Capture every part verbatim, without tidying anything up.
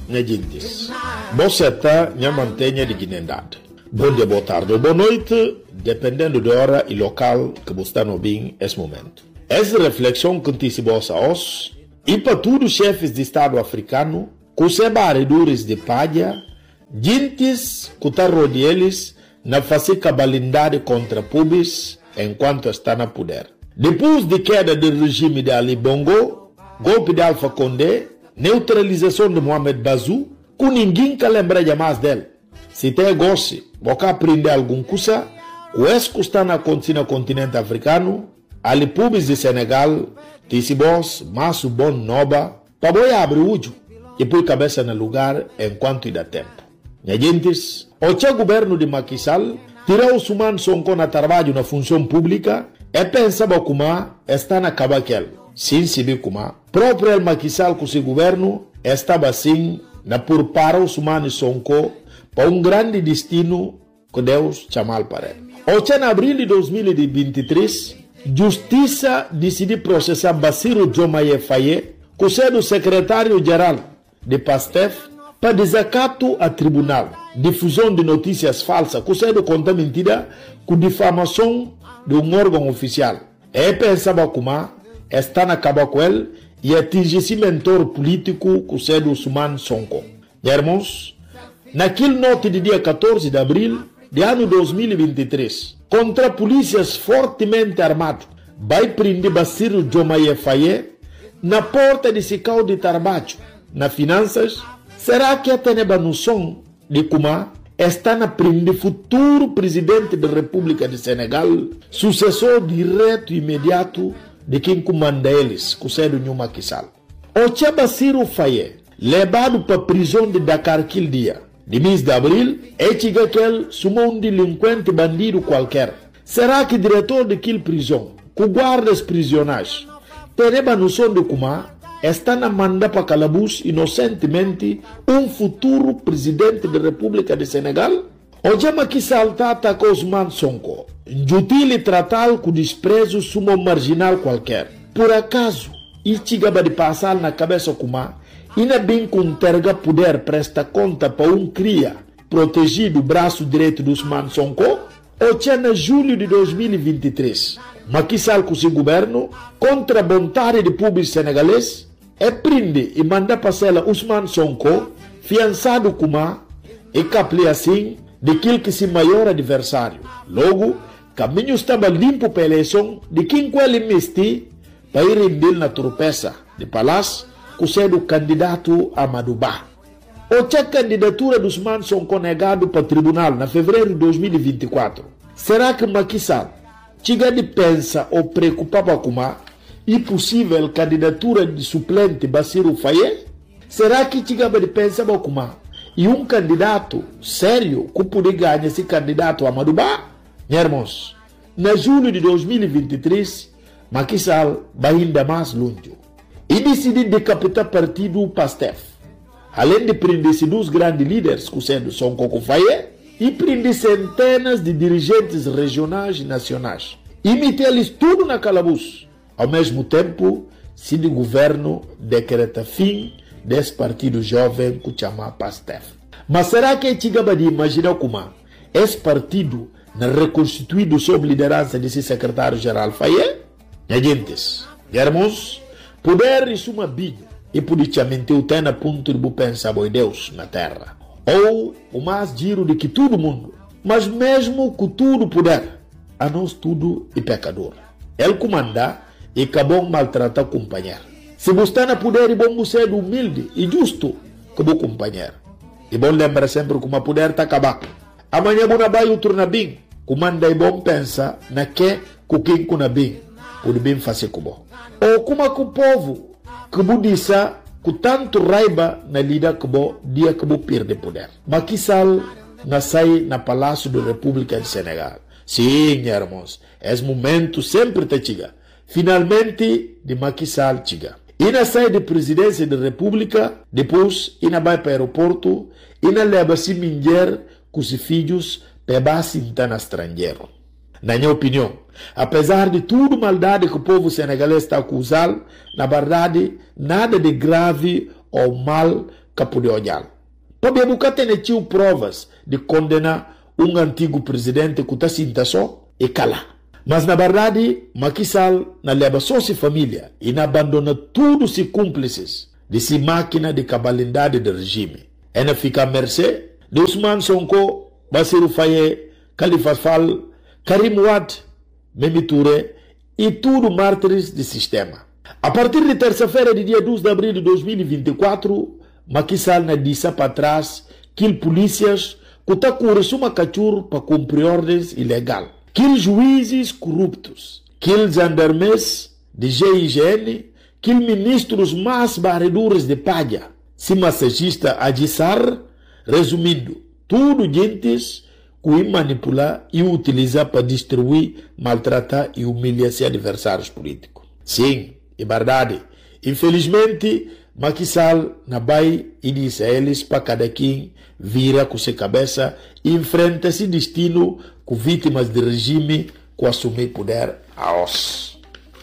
minha gente. Você está na mantenha de dignidade. Bom dia, boa tarde ou boa noite, dependendo da hora e local que você está no bem nesse momento. Essa reflexão que te se bossa hoje, e para todos os chefes de Estado africano, que se barredores de palha, gentes que estão rodeados na fazer cabalindade contra pubis enquanto está na poder. Depois de queda do regime de Ali Bongo, golpe de Alpha Condé, neutralização de Mohamed Bazoum, que ninguém quer lembrar mais dele. Se tem gosto, você aprender alguma coisa, o esse que está acontecendo no continente africano, ali pubis de Senegal, Tissibos, Masso Bon Noba, para boi abrir o olho e pôr cabeça no lugar enquanto dá tempo. Minha gentes, o teu governo de Macky Sall tirou o Suman Sonko na trabalho na função pública e pensava como está na cabaquel. Sim, se vê como próprio Macky Sall com seu governo estava assim na por para o Suman Sonko para um grande destino que Deus chamou para ele. O em abril de dois mil e vinte e três, Justiça decidiu processar Bassirou Diomaye Faye, que é o secretário-geral de PASTEF, para desacato a tribunal, difusão de notícias falsas, que é o conta mentira, com difamação de um órgão oficial. E pensava como está na caba com ele e atingir esse mentor político, que é o Ousmane Sonko. Irmãos, naquele noite de dia quatorze de abril de ano dois mil e vinte e três, contra polícias fortemente armados, vai prender Bassirou Diomaye Faye na porta de Sicau de trabalho, na finanças. Será que a teneba noção de como está na prender futuro presidente da República de Senegal, sucessor direto e imediato de quem comanda eles, que é o Macky Sall? O tia Bassirou Faye, levado para a prisão de Dakar aquele dia, de mês de abril, é que ele sumou um delinquente bandido qualquer. Será que o diretor daquela prisão, que guarda os prisioneiros, tem a noção de como está na manda para calabouço inocentemente um futuro presidente da República de Senegal? O Macky Sall atacou Ousmane Sonko, injutil tratá-lo com desprezo sumo marginal qualquer. Por acaso, e chegava de passar na cabeça como ainda bem com terga poder presta conta para um cria protegido o braço direito do Ousmane Sonko? Ou tinha em julho de dois mil e vinte e três, Macky Sall com seu governo, contra a vontade do povo senegalês, é prende e manda passar Ousmane Sonko, fiançado como e capli assim, daquele que se maior adversário. Logo, caminho estava limpo para a eleição de quem com ele mesti para ir render na tropeça de palácio, que é o candidato Amadou Ba. O tinha candidatura dos Ousmane Sonko negado para o tribunal na fevereiro de dois mil e vinte e quatro. Será que Macky Sall tinha de pensar ou preocupava com a impossível candidatura de suplente Bassirou Faye? Será que tinha de pensar com a e um candidato sério que poderia ganhar esse candidato Amadou Ba? Meus irmãos, na julho de dois mil e vinte e três, Macky Sall vai ainda mais longe e decidiu decapitar o partido PASTEF. Além de prender dois grandes líderes, que são Sonko Faye, e prender centenas de dirigentes regionais e nacionais. E meter-lhes tudo na calabouço. Ao mesmo tempo, se o governo decreta fim desse partido jovem que chama PASTEF. Mas será que é chegava de imaginar como esse partido não reconstituído sob liderança desse secretário-geral Faye? Minha gentes, irmãos, poder isso uma binha e politicamente o tem a ponto de pensar boi Deus na terra. Ou o mais giro de que todo mundo, mas mesmo com tudo poder, a nós tudo é pecador. Ele comanda e acabou maltratar o companheiro. Se você está na poder, é bom você ser humilde e justo como companheiro. E bom lembrar sempre como a poder está acabado. Amanhã você vai outro na bem, comanda e bom pensa na que com quem com na bem, pode bem fazer como. Ou como é que o povo que budista com tanto raiva na lida que o dia que o perde poder. Macky Sall nasceu na Palácio da República de Senegal. Sim, irmãos, esse momento sempre te chega. Finalmente, de Macky Sall chega. E na sai de presidência da República, depois, e na vai para o aeroporto, e na leva-se mulher com os filhos para base no estrangeiro. Na minha opinião, apesar de tudo maldade que o povo senegalês está acusando, na verdade, nada de grave ou mal capude ojal. Para buscar ter provas de condenar um antigo presidente que está sinta só e cala. Mas na verdade, Macky Sall na leva só sua família e na abandona todos os cúmplices de sua máquina de cabalidade do regime. Ela fica à mercê de Ousmane Sonko, Bassirou Faye, Khalifa Sall, Karim Wade, Mimi Touré e tudo mártires do sistema. A partir de terça-feira, de dia doze de abril de dois mil e vinte e quatro, Macky Sall na disse para trás que polícias que está com uma cachorro para cumprir ordens ilegais. Que juízes corruptos, que gendarmes de G I G N, que ministros mais barredores de palha, se massagista Adissar, resumindo, tudo gentes que manipular e utilizar para destruir, maltratar e humilhar seus adversários políticos. Sim, é verdade. Infelizmente, Macky Sall na vai e diz a eles para cada quem vira com sua cabeça e enfrenta esse destino com vítimas do regime que assumir poder a os.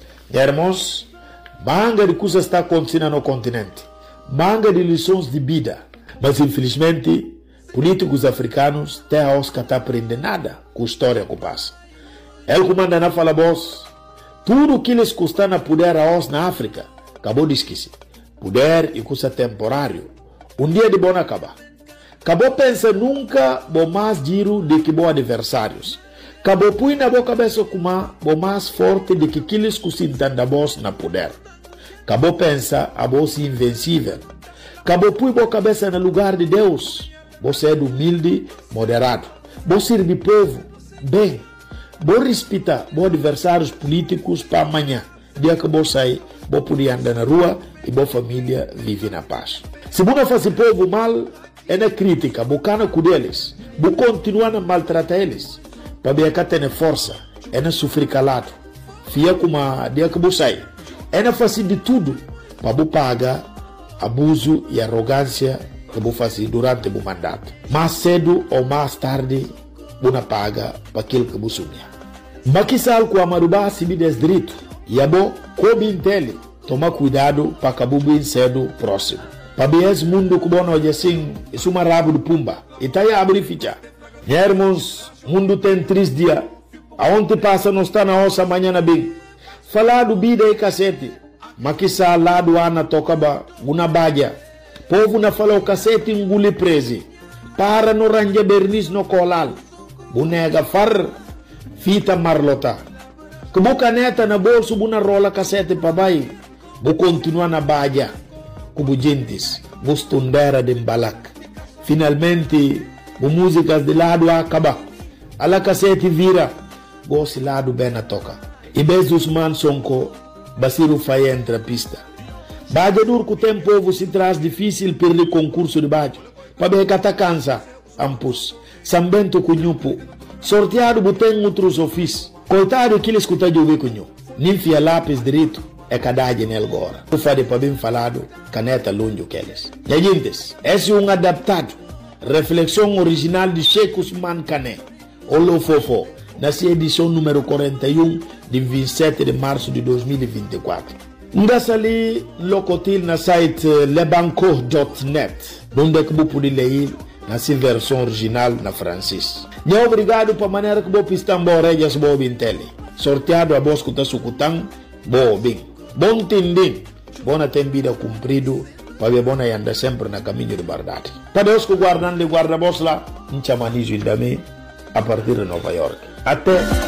Irmãos, manga de coisas está acontecendo no continente, manga de lições de vida, mas infelizmente políticos africanos até a os que não aprendem nada com a história que passa. Ele comanda na fala boss, tudo que eles custam na poder a os na África, acabou de esquecer. Poder e custa temporário. Um dia de bom acabar. Acabou pensa nunca bom mais giro do que bons adversários. Acabou põe na boa cabeça como bom mais forte do que aqueles que se entendem boss na poder. Acabou pensa a boss invencível. Acabou põe boa cabeça no lugar de Deus. Você é humilde, moderado. Você serve povo, bem. Você respeita bons adversários políticos para amanhã. Dia que você sai, você pode andar na rua e boa família vive na paz. Se você não faz povo mal, é na crítica, você com eles, você continua a maltratar eles, para ver que tem força, é na sofrer calado, fia como a dia que você sai, é na fazer de tudo, para você pagar abuso e arrogância que você faz durante o mandato. Mais cedo ou mais tarde, você paga para aquilo que você sonha. Macky Sall com a Marubá se me des direito, e a bom, como entende, toma cuidado para acabar bem cedo próximo. Para ver esse mundo que bom hoje assim, isso é uma rabo de pumba. E tá aí a abrir ficha. Irmãos, mundo tem três dias. Aonde passa não está na ossa amanhã bem. Falar do vida e cacete. Macky Sall lá do ana toca ba, una badia. Povo na fala o cacete engule preso. Para no range bernis no colal. Bunega far, fita marlota. Que bu caneta na bolso, bu na rola cacete para baixo. Bu continua na badia. Como gentes, bu stundera de balak. Finalmente, bu músicas de lado acaba. Ala cacete vira, bu se lado bem na toca. E bez Ousmane Sonko, Bassirou Faye entra pista. Badia dur que tem povo se traz difícil perder concurso de badia. Para ver que cansa, ampus. Sambento cunhupo. Sorteado bu tem outros ofícios. Coitado que ele escuta de ouvir cunho. Ninfia lápis direito. É cadade nele agora. O fade para bem falado, caneta longe que eles. E gente, esse é um adaptado. Reflexão original de Sheikh Ousmane Kane. Olo Fofo, na sua edição número quarenta e um, de vinte e sete de março de dois mil e vinte e quatro. Ndassa ali, locotil na site lebanco ponto net, onde é que você pode ler na sua versão original na francês. E obrigado para a maneira que você pista embora e as boas tele. Sorteado a voz que está sucutando, boa bem. Bom tendem, bona tem vida cumprido, para ver bona anda sempre na caminho de verdade. Para Deus que guardando de guarda-voz lá, em chamanizo também, a partir de Nova York. Até